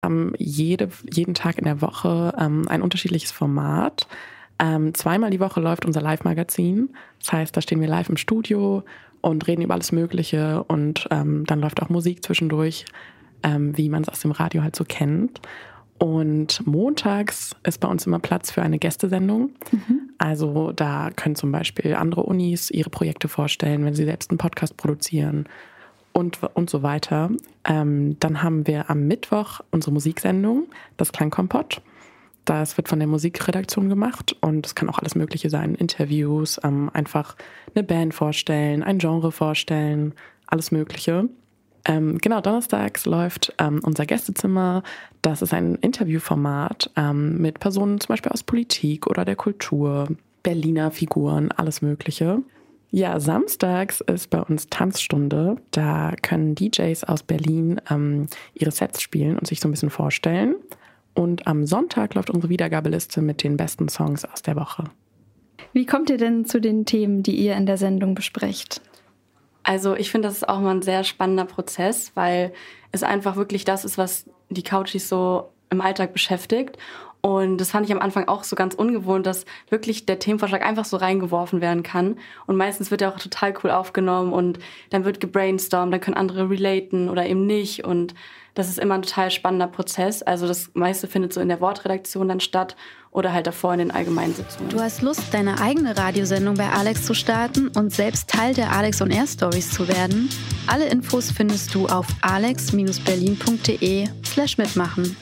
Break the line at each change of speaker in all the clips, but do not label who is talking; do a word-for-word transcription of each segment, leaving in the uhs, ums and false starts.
haben jede, jeden Tag in der Woche ähm, ein unterschiedliches Format. Ähm, zweimal die Woche läuft unser Live-Magazin. Das heißt, da stehen wir live im Studio und reden über alles Mögliche. Und ähm, dann läuft auch Musik zwischendurch, ähm, wie man es aus dem Radio halt so kennt. Und montags ist bei uns immer Platz für eine Gästesendung. Mhm. Also da können zum Beispiel andere Unis ihre Projekte vorstellen, wenn sie selbst einen Podcast produzieren und, und so weiter. Ähm, dann haben wir am Mittwoch unsere Musiksendung, das Klangkompott. Das wird von der Musikredaktion gemacht und es kann auch alles Mögliche sein. Interviews, ähm, einfach eine Band vorstellen, ein Genre vorstellen, alles Mögliche. Ähm, genau, donnerstags läuft ähm, unser Gästezimmer. Das ist ein Interviewformat ähm, mit Personen zum Beispiel aus Politik oder der Kultur, Berliner Figuren, alles Mögliche. Ja, samstags ist bei uns Tanzstunde. Da können D Js aus Berlin ähm, ihre Sets spielen und sich so ein bisschen vorstellen. Und am Sonntag läuft unsere Wiedergabeliste mit den besten Songs aus der Woche.
Wie kommt ihr denn zu den Themen, die ihr in der Sendung besprecht?
Also ich finde, das ist auch mal ein sehr spannender Prozess, weil es einfach wirklich das ist, was die Couchies so im Alltag beschäftigt. Und das fand ich am Anfang auch so ganz ungewohnt, dass wirklich der Themenvorschlag einfach so reingeworfen werden kann. Und meistens wird er auch total cool aufgenommen und dann wird gebrainstormt, dann können andere relaten oder eben nicht. Und das ist immer ein total spannender Prozess. Also das meiste findet so in der Wortredaktion dann statt oder halt davor in den allgemeinen Sitzungen.
Du hast Lust, deine eigene Radiosendung bei Alex zu starten und selbst Teil der Alex on Air Stories zu werden? Alle Infos findest du auf alex berlin punkt de slash mitmachen.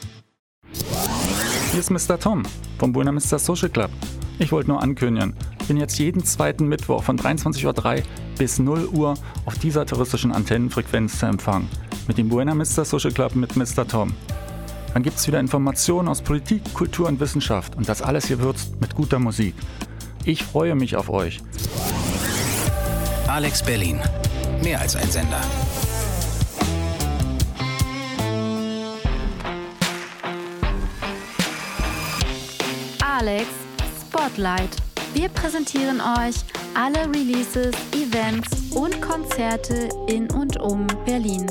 Hier ist Mister Tom vom Buena Vista Social Club. Ich wollte nur ankündigen, ich bin jetzt jeden zweiten Mittwoch von dreiundzwanzig Uhr drei bis null Uhr auf dieser touristischen Antennenfrequenz zu empfangen. Mit dem Buena Vista Social Club mit Mister Tom. Dann gibt es wieder Informationen aus Politik, Kultur und Wissenschaft und das alles gewürzt mit guter Musik. Ich freue mich auf euch.
Alex Berlin. Mehr als ein Sender.
Alex Spotlight. Wir präsentieren euch alle Releases, Events und Konzerte in und um Berlin.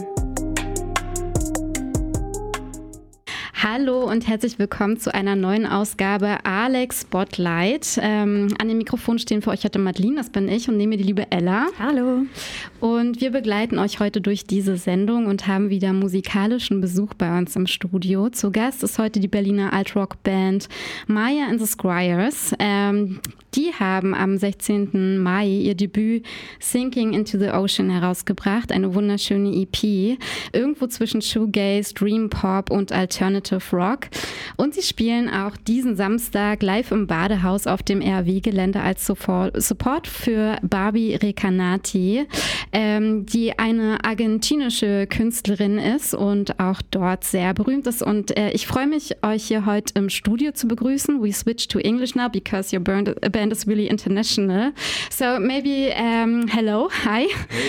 Hallo und herzlich willkommen zu einer neuen Ausgabe Alex Spotlight. Ähm, an dem Mikrofon stehen für euch heute Madeline, das bin ich, und neben mir die liebe Ella.
Hallo.
Und wir begleiten euch heute durch diese Sendung und haben wieder musikalischen Besuch bei uns im Studio. Zu Gast ist heute die Berliner Alt-Rock-Band Maya and the Squires. Ähm, die haben am sechzehnten Mai ihr Debüt Sinking into the Ocean herausgebracht, eine wunderschöne E P, irgendwo zwischen Shoegaze, Dream Pop und Alternative Rock. Und sie spielen auch diesen Samstag live im Badehaus auf dem R W-Gelände als Support für Barbie Recanati, ähm, die eine argentinische Künstlerin ist und auch dort sehr berühmt ist. Und äh, ich freue mich, euch hier heute im Studio zu begrüßen. We switch to English now because your band, band is really international. So maybe um, hello, hi.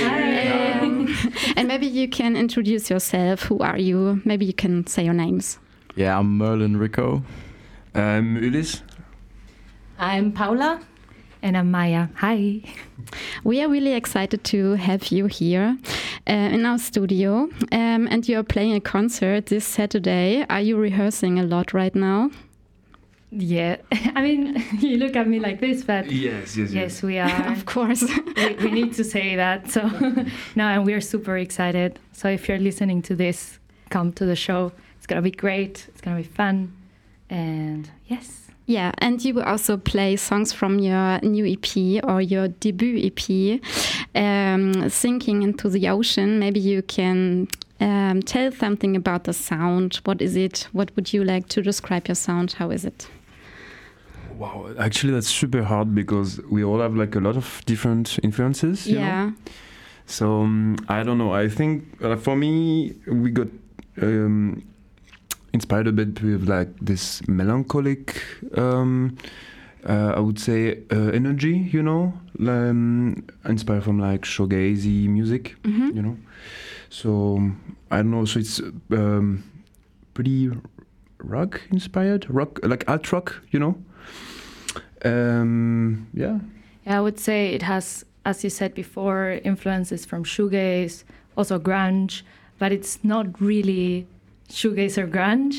Hi.
Um, and maybe you can introduce yourself. Who are you? Maybe you can say your names.
Yeah, I'm Merlin Rico.
I'm Ulis.
I'm Paula. And I'm Maya. Hi.
We are really excited to have you here uh, in our studio. Um, and you are playing a concert this Saturday. Are you rehearsing a lot right now?
Yeah, I mean, you look at me like this, but
Yes, yes, yes.
yes, we are.
Of course.
we, we need to say that. So, no, and we're super excited. So if you're listening to this, come to the show. It's going to be great. It's going to be fun. And yes.
Yeah, and you will also play songs from your new E P or your debut E P, um, Sinking into the Ocean. Maybe you can um, tell something about the sound. What is it? What would you like to describe your sound? How is it?
Wow, actually that's super hard because we all have like a lot of different influences. You
Yeah.
know? So um, I don't know. I think uh, for me we got um, inspired a bit with like this melancholic, um, uh, I would say, uh, energy. You know, um, inspired from like shoegazy music.
Mm-hmm.
You know, so I don't know. So it's um, pretty rock inspired, rock like alt rock. You know. Um, yeah.
Yeah, I would say it has, as you said before, influences from shoegaze, also grunge, but it's not really shoegazer grunge.